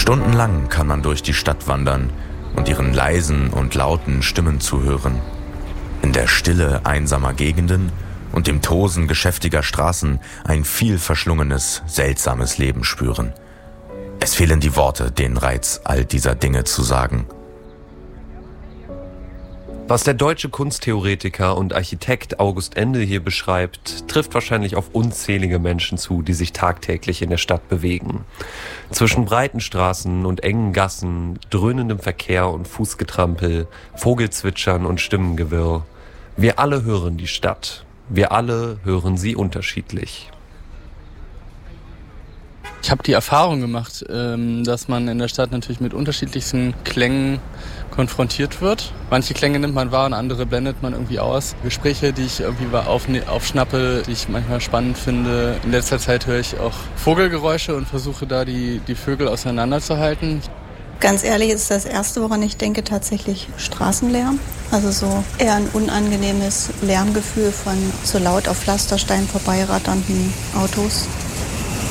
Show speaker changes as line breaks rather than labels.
Stundenlang kann man durch die Stadt wandern und ihren leisen und lauten Stimmen zuhören. In der Stille einsamer Gegenden und dem Tosen geschäftiger Straßen ein viel verschlungenes, seltsames Leben spüren. Es fehlen die Worte, den Reiz all dieser Dinge zu sagen.
Was der deutsche Kunsttheoretiker und Architekt August Endel hier beschreibt, trifft wahrscheinlich auf unzählige Menschen zu, die sich tagtäglich in der Stadt bewegen. Zwischen breiten Straßen und engen Gassen, dröhnendem Verkehr und Fußgetrampel, Vogelzwitschern und Stimmengewirr. Wir alle hören die Stadt. Wir alle hören sie unterschiedlich.
Ich habe die Erfahrung gemacht, dass man in der Stadt natürlich mit unterschiedlichsten Klängen konfrontiert wird. Manche Klänge nimmt man wahr und andere blendet man irgendwie aus. Gespräche, die ich irgendwie aufschnappe, die ich manchmal spannend finde. In letzter Zeit höre ich auch Vogelgeräusche und versuche da die Vögel auseinanderzuhalten.
Ganz ehrlich ist das Erste, woran ich denke, tatsächlich Straßenlärm. Also so eher ein unangenehmes Lärmgefühl von so laut auf Pflasterstein vorbeiratternden Autos.